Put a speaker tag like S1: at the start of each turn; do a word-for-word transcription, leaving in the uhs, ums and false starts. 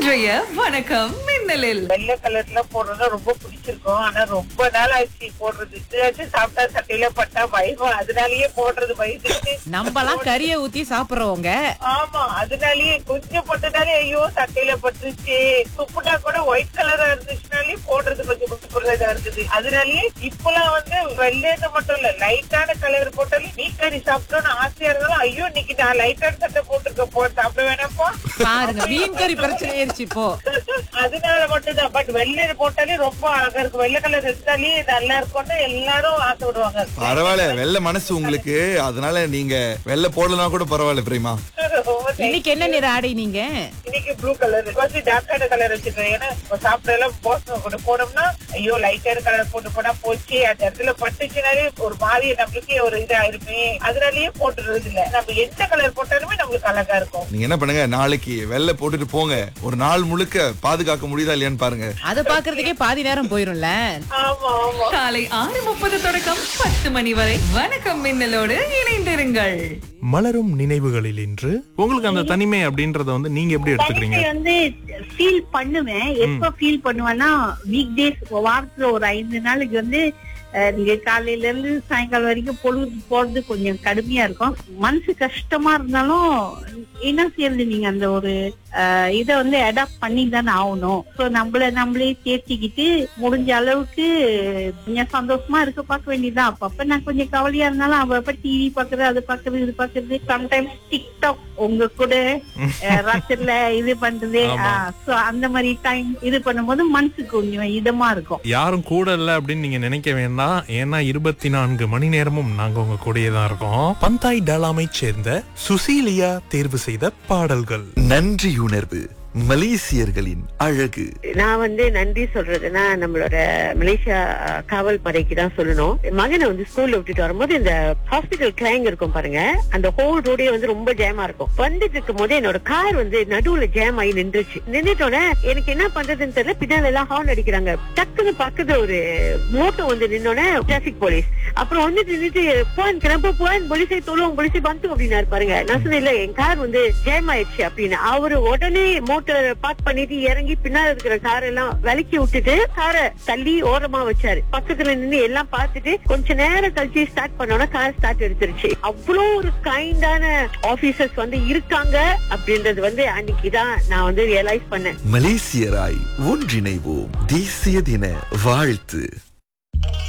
S1: இன்றைய வணக்கம் மின்னலில்
S2: வெள்ளை கலர்ல போடுறது ரொம்ப பிடிச்சிருக்கும். ஆனா ரொம்ப நாள் ஆச்சு போடுறது. ஏதாச்சும் சாப்பிட்டா சட்டையில பட்டா பயம், அதனாலயே போடுறது பயந்துட்டு.
S3: நம்மலாம் கறியை ஊத்தி சாப்பிடுறவங்க.
S2: ஆமா, அதனாலயே கொஞ்சம் பட்டதாலே ஐயோ சட்டையில பட்டுருச்சு. துப்புட்டா கூட ஒயிட் கலரா இருந்துச்சுனாலே போடுறது கொஞ்சம் புடிச்சதா இருக்குது. அதனாலயே இப்பெல்லாம் வந்து வெள்ளைன்னு மட்டும் இல்ல, லைட்டான கலர் போட்டாலும் மீன் கறி சாப்பிட்டோம்னு ஆசையா இருந்தாலும் ஐயோ இன்னைக்கு நான் லைட்டான சட்டை போட்டுருக்க போ சாப்பிட வேணாப்பா
S3: பாருங்க, மீன் கறி பிரச்சனை ஆயிருச்சு இப்போ.
S2: அதனால மட்டும்தான். பட் வெள்ளை போட்டாலே ரொம்ப அழகா இருக்கும். வெள்ளை கலர் எடுத்தாலே நல்லா இருக்கும்னு எல்லாரும் ஆசைப்படுவாங்க.
S4: பரவாயில்ல, வெள்ளை மனசு உங்களுக்கு, அதனால நீங்க வெள்ளை போடலனா கூட பரவாயில்ல பிரேமா.
S3: இன்னைக்கு என்ன நிற ஆடை நீங்க?
S2: இன்னைக்கு ப்ளூ கலர், கொஞ்சம் டார்க்கான கலர் வச்சிருக்கேன். ஏன்னா சாப்பிட எல்லாம் போஸ் கொண்டு போனோம்னா ஐயோ லைட்டான கலர் போட்டு போனா போச்சு, அந்த இடத்துல பட்டுச்சுனாலே ஒரு மாதிரி நம்மளுக்கே ஒரு இதா இருப்பே. அதனாலயே போட்டுறது இல்ல. நம்ம எந்த கலர் போட்டாலுமே நம்மளுக்கு அழகா இருக்கும்.
S4: நீங்க என்ன பண்ணுங்க, நாளைக்கு வெள்ளை போட்டுட்டு போங்க, ஒரு நாள் முழுக்க பாதுகாக்க முடியுதா இல்லையான்னு பாருங்க.
S3: அதை பாக்குறதுக்கே பாதி நேரம் போயிரும்ல.
S2: ஆமா ஆமா.
S1: காலை ஆறு முப்பது தொடக்கம் பத்து மணி வரை வணக்கம் மின்னலோடு இணைந்திருங்கள்.
S5: மலரும் நினைவுகளில் இன்று உங்களுக்கு அந்த தனிமை அப்படின்றத வந்து நீங்க எப்படி எடுத்துக்கிறீங்க?
S6: தனிமை வந்து ஃபீல் பண்ணுவேன். எப்ப ஃபீல் பண்ணுவேன்னா வீக் டேஸ், வாரத்துல ஒரு ஐந்து நாளைக்கு வந்து அஹ், நீங்க காலையில இருந்து சாயங்காலம் வரைக்கும் பொழுது போறது கொஞ்சம் கடுமையா இருக்கும். மனசு கஷ்டமா இருந்தாலும் என்ன செய்யறது, நீங்க அந்த ஒரு அஹ், இத வந்து அடாப்ட் பண்ணி தானே ஆகணும். சோ நம்மள நம்மளே தேர்த்திக்கிட்டு முடிஞ்ச அளவுக்கு கொஞ்சம் சந்தோஷமா இருக்க பார்க்க வேண்டியதுதான். அப்பப்ப நான் கொஞ்சம் கவலையா இருந்தாலும் அப்பப்ப டிவி பாக்குறது, அது பாக்குறது, இது பாக்குறது, சம்டைம்ஸ் டிக்டாக் உங்க கூட அஹ், ராத்திரில இது பண்றது. சோ அந்த மாதிரி டைம் இது பண்ணும்போது மனசுக்கு கொஞ்சம் இதமா இருக்கும்.
S5: யாரும் கூட இல்ல அப்படின்னு நீங்க நினைக்க வேண்டாம். ஏன்னா இருபத்தி நான்கு மணி நேரமும் நாங்க உங்க கூடயே தான் இருக்கோம். பந்தாய் டலாமை சேர்ந்த சுசீலியா தேர்வு செய்த பாடல்கள்.
S4: நன்றியுணர்வு மலேசியர்களின் அழகு.
S7: நான் வந்து நன்றி சொல்றதுன்னா நம்மளோட மலேசியா அஹ், காவல் படைக்கு தான் சொல்லணும். மகனை வந்து ஸ்கூல்ல விட்டுட்டு வரும்போது இந்த ஹாஸ்பிட்டல் கிளைங் இருக்கும் பாருங்க, அந்த ஹோல் ரோடே வந்து ரொம்ப ஜாமா இருக்கும். வந்துட்டு இருக்கும் போது என்னோட கார் வந்து நடுவுல ஜாம் ஆகி நின்றுச்சு. நின்றுட்டோன்னே எனக்கு என்ன பண்றதுன்னு தெரியல. பின்னால எல்லாம் ஹார்ன் அடிக்கிறாங்க. டக்குன்னு பக்கத்துல ஒரு மோட்டோ வந்து நின்னோடனே டிராபிக் போலீஸ் அப்புறம் வந்து நின்றுட்டு போன் கிளம்ப போன் போலீஸை தொழுவோம் போலீஸை பந்து அப்படின்னாரு பாருங்க. நான் சொன்னேன் இல்ல என் கார் வந்து ஜாம் ஆயிடுச்சு அப்படின்னு. அவரு உடனே பார்க் பண்ணிட்டு இறங்கி பின்னால இருக்கிற கார் எல்லாம் விலக்கி விட்டுட்டு காரை தள்ளி ஓரமா வச்சாரு. பக்கத்துல நின்று எல்லாம் பார்த்துட்டு கொஞ்ச நேரம் கழிச்சு ஸ்டார்ட் பண்ணோம்னா கார் ஸ்டார்ட் எடுத்துருச்சு. அவ்வளோ ஒரு கைண்டான ஆபீசர்ஸ் வந்து இருக்காங்க அப்படின்றது வந்து அன்னைக்குதான் நான் வந்து ரியலைஸ் பண்ணேன்.
S4: மலேசியராய் ஒன்றிணைவோம். தேசிய தின வாழ்த்து.